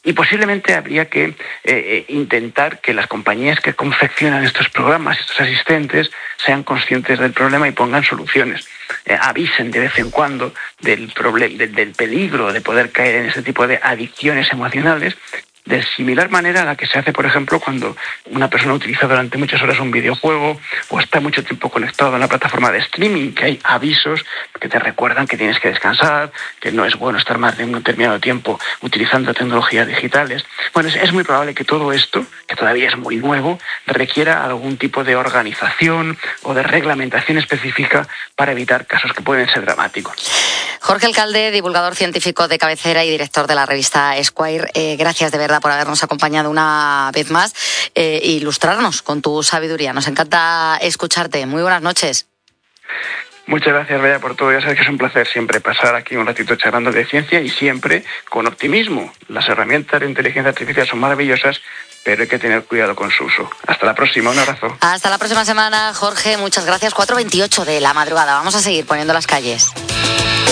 Y posiblemente habría que intentar que las compañías que confeccionan estos programas, estos asistentes, sean conscientes del problema y pongan soluciones. Avisen de vez en cuando del peligro de poder caer en ese tipo de adicciones emocionales, de similar manera a la que se hace, por ejemplo, cuando una persona utiliza durante muchas horas un videojuego o está mucho tiempo conectado a una plataforma de streaming, que hay avisos que te recuerdan que tienes que descansar, que no es bueno estar más de un determinado tiempo utilizando tecnologías digitales. Bueno, es muy probable que todo esto, que todavía es muy nuevo, requiera algún tipo de organización o de reglamentación específica para evitar casos que pueden ser dramáticos. Jorge Alcalde, divulgador científico de cabecera y director de la revista Esquire, gracias de verdad por habernos acompañado una vez más e ilustrarnos con tu sabiduría. Nos encanta escucharte. Muy buenas noches. Muchas gracias, Bea, por todo. Ya sabes que es un placer siempre pasar aquí un ratito charlando de ciencia y siempre con optimismo. Las herramientas de inteligencia artificial son maravillosas, pero hay que tener cuidado con su uso. Hasta la próxima, un abrazo. Hasta la próxima semana, Jorge. Muchas gracias. 4:28 de la madrugada. Vamos a seguir poniendo las calles.